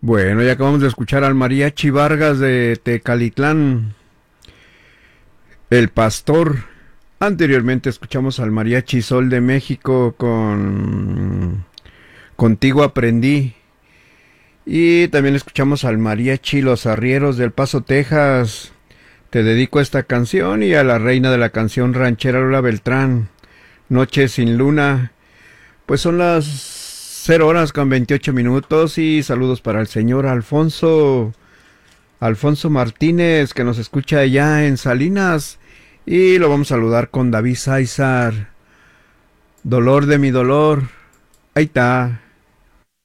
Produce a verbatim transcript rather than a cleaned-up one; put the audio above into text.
Bueno, ya acabamos de escuchar al Mariachi Vargas de Tecalitlán, El Pastor. Anteriormente escuchamos al Mariachi Sol de México con Contigo Aprendí. Y también escuchamos al Mariachi Los Arrieros del Paso, Texas. Te dedico esta canción y a la reina de la canción ranchera Lola Beltrán, Noche sin Luna. Pues son las cero horas con veintiocho minutos y saludos para el señor Alfonso, Alfonso Martínez, que nos escucha allá en Salinas. Y lo vamos a saludar con David Sáizar, Dolor de mi dolor. Ahí está.